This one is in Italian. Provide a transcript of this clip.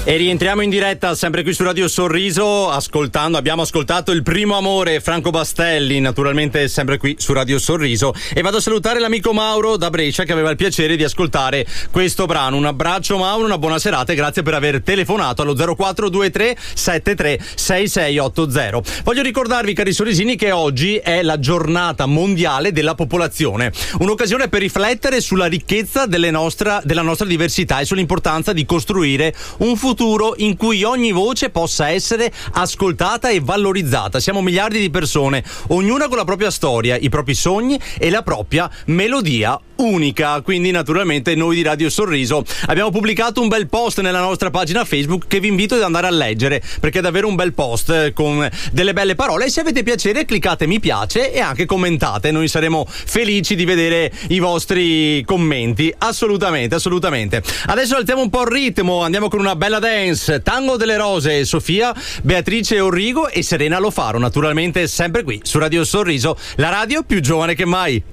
E rientriamo in diretta sempre qui su Radio Sorriso, abbiamo ascoltato Il primo amore, Franco Bastelli, naturalmente sempre qui su Radio Sorriso, e vado a salutare l'amico Mauro da Brescia che aveva il piacere di ascoltare questo brano. Un abbraccio Mauro, una buona serata e grazie per aver telefonato allo 0423 73 6680. Voglio ricordarvi, cari sorrisini, che oggi è la giornata mondiale della popolazione, un'occasione per riflettere sulla ricchezza della nostra diversità e sull'importanza di costruire un futuro in cui ogni voce possa essere ascoltata e valorizzata. Siamo miliardi di persone, ognuna con la propria storia, i propri sogni e la propria melodia unica. Quindi naturalmente noi di Radio Sorriso abbiamo pubblicato un bel post nella nostra pagina Facebook che vi invito ad andare a leggere, perché è davvero un bel post con delle belle parole, e se avete piacere cliccate mi piace e anche commentate, noi saremo felici di vedere i vostri commenti. Assolutamente. Adesso alziamo un po' il ritmo, andiamo con una bella dance, Tango delle Rose, Sofia, Beatrice Orrigo e Serena Lo Faro, naturalmente sempre qui su Radio Sorriso, la radio più giovane che mai.